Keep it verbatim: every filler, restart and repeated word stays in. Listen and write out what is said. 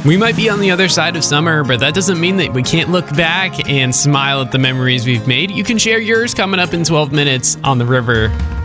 We might be on the other side of summer, but that doesn't mean that we can't look back and smile at the memories we've made. You can share yours coming up in twelve minutes on The River.